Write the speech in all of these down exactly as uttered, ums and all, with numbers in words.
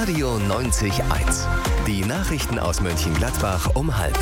Radio neunzig eins. Die Nachrichten aus Mönchengladbach um halb.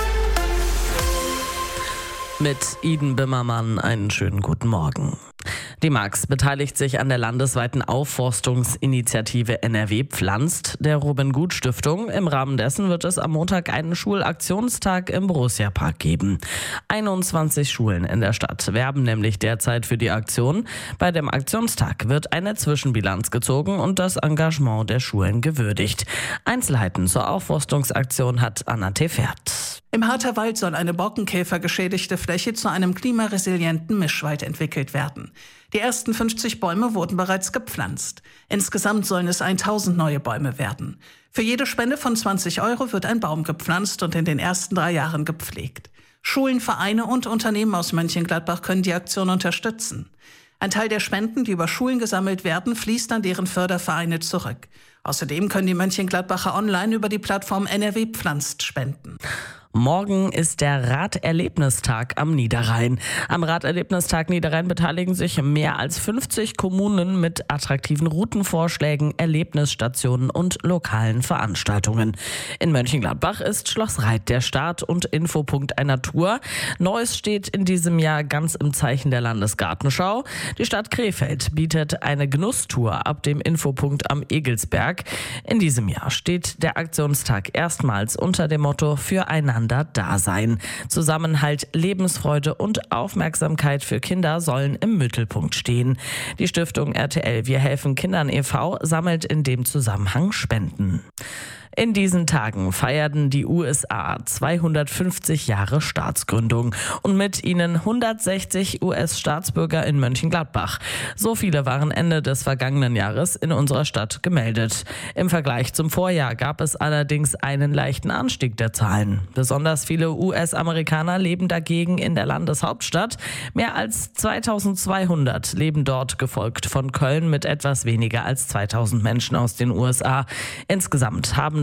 Mit Iden Bimmermann einen schönen guten Morgen. Die Marx beteiligt sich an der landesweiten Aufforstungsinitiative N R W pflanzt der Robin-Gut-Stiftung. Im Rahmen dessen wird es am Montag einen Schulaktionstag im Borussia-Park geben. einundzwanzig Schulen in der Stadt werben nämlich derzeit für die Aktion. Bei dem Aktionstag wird eine Zwischenbilanz gezogen und das Engagement der Schulen gewürdigt. Einzelheiten zur Aufforstungsaktion hat Anna Tefert. Im Harterwald soll eine borkenkäfergeschädigte Fläche zu einem klimaresilienten Mischwald entwickelt werden. Die ersten fünfzig Bäume wurden bereits gepflanzt. Insgesamt sollen es tausend neue Bäume werden. Für jede Spende von zwanzig Euro wird ein Baum gepflanzt und in den ersten drei Jahren gepflegt. Schulen, Vereine und Unternehmen aus Mönchengladbach können die Aktion unterstützen. Ein Teil der Spenden, die über Schulen gesammelt werden, fließt an deren Fördervereine zurück. Außerdem können die Mönchengladbacher online über die Plattform N R W pflanzt spenden. Morgen ist der Raderlebnistag am Niederrhein. Am Raderlebnistag Niederrhein beteiligen sich mehr als fünfzig Kommunen mit attraktiven Routenvorschlägen, Erlebnisstationen und lokalen Veranstaltungen. In Mönchengladbach ist Schloss Reit der Start und Infopunkt einer Tour. Neues steht in diesem Jahr ganz im Zeichen der Landesgartenschau. Die Stadt Krefeld bietet eine Genusstour ab dem Infopunkt am Egelsberg. In diesem Jahr steht der Aktionstag erstmals unter dem Motto Füreinander Dasein. Zusammenhalt, Lebensfreude und Aufmerksamkeit für Kinder sollen im Mittelpunkt stehen. Die Stiftung R T L Wir helfen Kindern e V sammelt in dem Zusammenhang Spenden. In diesen Tagen feierten die U S A zweihundertfünfzig Jahre Staatsgründung und mit ihnen hundertsechzig U S-Staatsbürger in Mönchengladbach. So viele waren Ende des vergangenen Jahres in unserer Stadt gemeldet. Im Vergleich zum Vorjahr gab es allerdings einen leichten Anstieg der Zahlen. Besonders viele U S-Amerikaner leben dagegen in der Landeshauptstadt. Mehr als zweitausendzweihundert leben dort, gefolgt von Köln mit etwas weniger als zweitausend Menschen aus den U S A. Insgesamt haben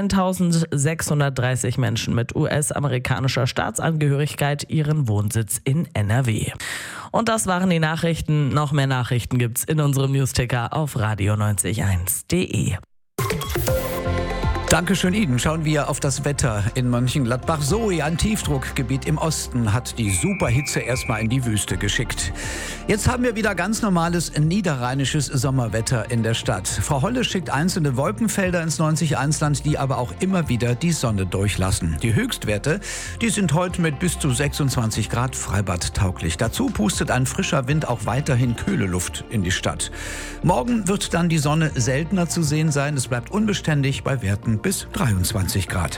dreizehntausendsechshundertdreißig Menschen mit U S-amerikanischer Staatsangehörigkeit ihren Wohnsitz in N R W. Und das waren die Nachrichten. Noch mehr Nachrichten gibt's in unserem Newsticker auf radio neunzig eins punkt de. Dankeschön, Iden. Schauen wir auf das Wetter in Mönchengladbach. Zoe, ein Tiefdruckgebiet im Osten, hat die Superhitze erstmal in die Wüste geschickt. Jetzt haben wir wieder ganz normales niederrheinisches Sommerwetter in der Stadt. Frau Holle schickt einzelne Wolkenfelder ins neunzig eins Land, die aber auch immer wieder die Sonne durchlassen. Die Höchstwerte, die sind heute mit bis zu sechsundzwanzig Grad freibadtauglich. Dazu pustet ein frischer Wind auch weiterhin kühle Luft in die Stadt. Morgen wird dann die Sonne seltener zu sehen sein. Es bleibt unbeständig bei Werten bis dreiundzwanzig Grad.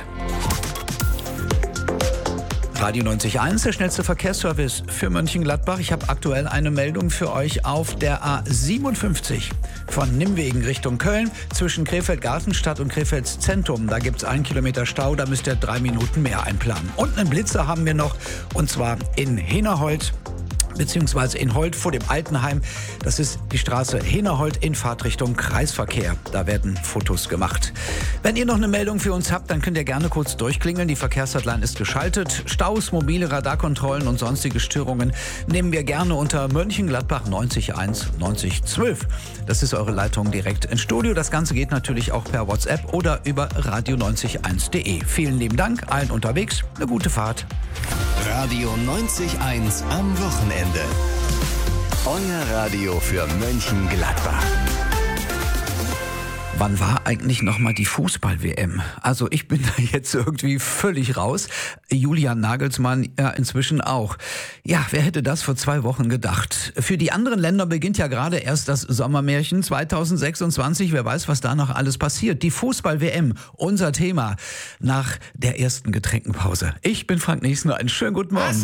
Radio neunzig eins, der schnellste Verkehrsservice für Mönchengladbach. Ich habe aktuell eine Meldung für euch auf der A siebenundfünfzig von Nimwegen Richtung Köln zwischen Krefeld-Gartenstadt und Krefelds Zentrum. Da gibt es einen Kilometer Stau, da müsst ihr drei Minuten mehr einplanen. Und einen Blitzer haben wir noch, und zwar in Henerholt, beziehungsweise in Holt vor dem Altenheim. Das ist die Straße Henerholt in Fahrtrichtung Kreisverkehr. Da werden Fotos gemacht. Wenn ihr noch eine Meldung für uns habt, dann könnt ihr gerne kurz durchklingeln. Die Verkehrshotline ist geschaltet. Staus, mobile Radarkontrollen und sonstige Störungen nehmen wir gerne unter Mönchengladbach neunzig eins neunzig zwölf. Das ist eure Leitung direkt ins Studio. Das Ganze geht natürlich auch per WhatsApp oder über radio neunzig eins punkt de. Vielen lieben Dank, allen unterwegs. Eine gute Fahrt. Radio neunzig eins am Wochenende. Euer Radio für Mönchengladbach. Wann war eigentlich nochmal die Fußball-W M? Also ich bin da jetzt irgendwie völlig raus. Julian Nagelsmann ja inzwischen auch. Ja, wer hätte das vor zwei Wochen gedacht? Für die anderen Länder beginnt ja gerade erst das Sommermärchen zweitausendsechsundzwanzig. Wer weiß, was da noch alles passiert. Die Fußball-W M, unser Thema nach der ersten Getränkenpause. Ich bin Frank Niesner, einen schönen guten Morgen.